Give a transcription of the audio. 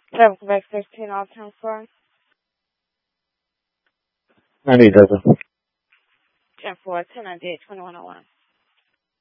Travel Quebec 16 all time for 98 Delta. 10-4, 1098, 2101.